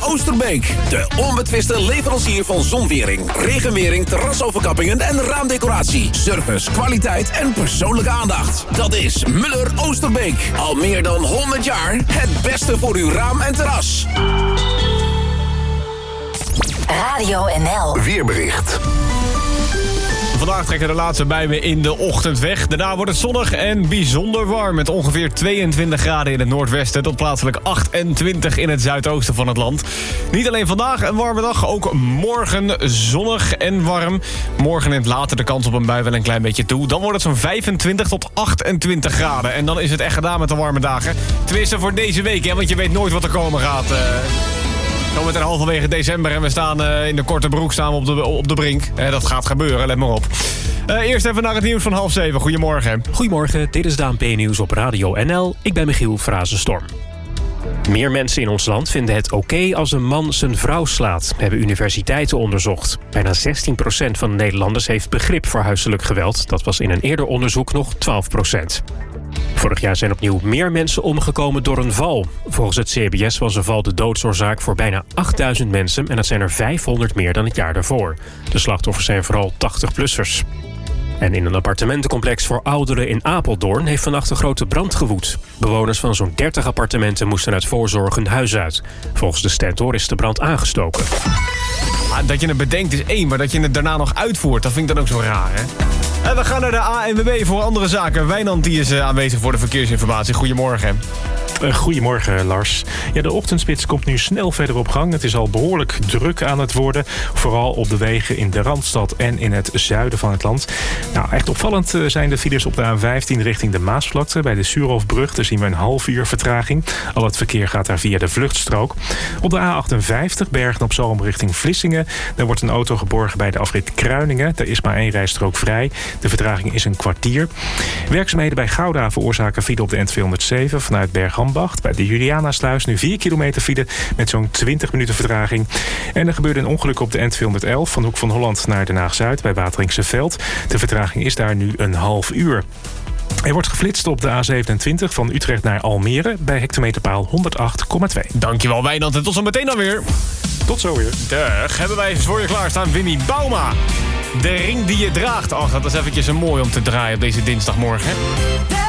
Oosterbeek. De onbetwiste leverancier van zonwering, regenwering, terrasoverkappingen en raamdecoratie. Service, kwaliteit en persoonlijke aandacht. Dat is Muller Oosterbeek. Al meer dan 100 jaar het beste voor uw raam en terras. Radio NL. Weerbericht. Vandaag trekken de laatste buien in de ochtend weg. Daarna wordt het zonnig en bijzonder warm. Met ongeveer 22 graden in het noordwesten tot plaatselijk 28 in het zuidoosten van het land. Niet alleen vandaag een warme dag, ook morgen zonnig en warm. Morgen neemt later de kans op een bui wel een klein beetje toe. Dan wordt het zo'n 25 tot 28 graden. En dan is het echt gedaan met de warme dagen. Tenminste voor deze week, hè, want je weet nooit wat er komen gaat. We zijn halverwege december en we staan in de korte broek staan we op de brink. Dat gaat gebeuren, let maar op. Eerst even naar het nieuws van 6:30. Goedemorgen. Goedemorgen, dit is de ANP-nieuws op Radio NL. Ik ben Michiel Frazenstorm. Meer mensen in ons land vinden het oké als een man zijn vrouw slaat, hebben universiteiten onderzocht. Bijna 16% van de Nederlanders heeft begrip voor huiselijk geweld. Dat was in een eerder onderzoek nog 12%. Vorig jaar zijn opnieuw meer mensen omgekomen door een val. Volgens het CBS was een val de doodsoorzaak voor bijna 8000 mensen... en dat zijn er 500 meer dan het jaar daarvoor. De slachtoffers zijn vooral 80-plussers. En in een appartementencomplex voor ouderen in Apeldoorn heeft vannacht een grote brand gewoed. Bewoners van zo'n 30 appartementen moesten uit voorzorg hun huis uit. Volgens de Stentor is de brand aangestoken. Dat je het bedenkt is één, maar dat je het daarna nog uitvoert, dat vind ik dan ook zo raar, hè? En we gaan naar de ANWB voor andere zaken. Wijnand die is aanwezig voor de verkeersinformatie. Goedemorgen. Goedemorgen, Lars. Ja, de ochtendspits komt nu snel verder op gang. Het is al behoorlijk druk aan het worden. Vooral op de wegen in de Randstad en in het zuiden van het land. Nou, echt opvallend zijn de files op de A15 richting de Maasvlakte. Bij de Suurhofbrug, daar zien we een half uur vertraging. Al het verkeer gaat daar via de vluchtstrook. Op de A58, Bergen op Zoom richting Vlissingen. Daar wordt een auto geborgen bij de afrit Kruiningen. Er is maar 1 rijstrook vrij. De vertraging is een kwartier. Werkzaamheden bij Gouda veroorzaken file op de N207 vanuit Bergambacht. Bij de Julianasluis nu 4 kilometer file met zo'n 20 minuten vertraging. En er gebeurde een ongeluk op de N211 van Hoek van Holland naar Den Haag-Zuid bij Wateringse Veld. De vertraging is daar nu een half uur. Er wordt geflitst op de A27 van Utrecht naar Almere bij hectometerpaal 108,2. Dankjewel Wijnand en tot zo meteen dan weer. Tot zo weer. Dag, hebben wij voor je klaarstaan Winnie Bauma. De ring die je draagt. Ach, dat is eventjes een mooi om te draaien op deze dinsdagmorgen.